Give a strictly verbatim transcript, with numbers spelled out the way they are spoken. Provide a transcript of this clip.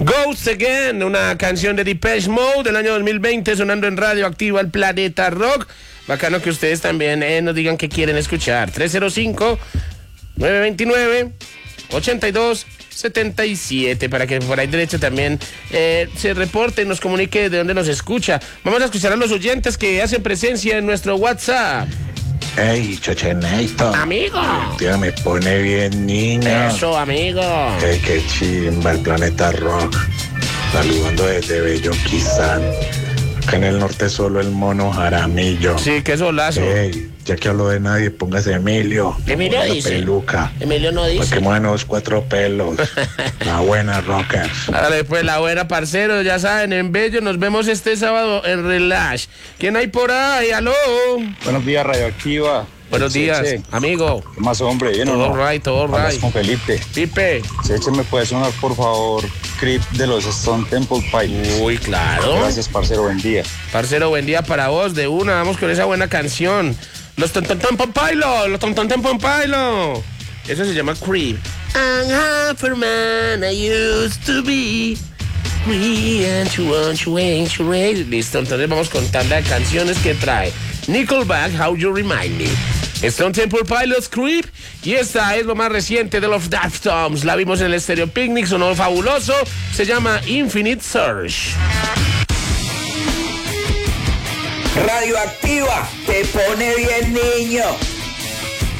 Ghost Again, una canción de Depeche Mode del año dos mil veinte, sonando en Radio Activa, el Planeta Rock. Bacano que ustedes también eh, nos digan qué quieren escuchar. tres cero cinco, nueve dos nueve, ocho dos siete siete para que por ahí derecho también eh, se reporte y nos comunique de dónde nos escucha. Vamos a escuchar a los oyentes que hacen presencia en nuestro WhatsApp. Ey, Chocheneito. Amigo. Tío, me pone bien niño. Eso, amigo. Ey, qué chimba el Planeta Rock. Saludando desde Belloquizán. Acá en el norte solo el mono Jaramillo. Sí, qué solazo. Ey, ya que hablo de nadie, póngase Emilio. Emilio Ponga dice. Peluca. Emilio no dice. Porque buenos cuatro pelos. La buena rockers. Dale, pues la buena, parceros, ya saben, en Bello nos vemos este sábado en Relax. ¿Quién hay por ahí? ¡Aló! Buenos días, Radioactiva. Buenos días, Cheche. amigo. ¿Qué más, hombre? ¿Bien o Todo no? right, todo Hablas right. con Felipe. Pipe. Cheche, ¿me puede sonar, por favor, Creep de los Stone Temple Pilots? Uy, claro. Gracias, parcero. Buen día. Parcero, buen día para vos. De una, vamos con esa buena canción. Los Tontonton Pilot, los Tontonton Pilot. Eso se llama Creep. I'm half a man I used to be. We and you want you ain't you ready. Listo, entonces vamos con tanda de canciones que trae Nickelback, How You Remind Me, Stone Temple Pilots, Creep, y esta es lo más reciente de los Deftones. La vimos en el Stereo Picnic, sonó fabuloso, se llama Infinite Search. Radioactiva, te pone bien niño.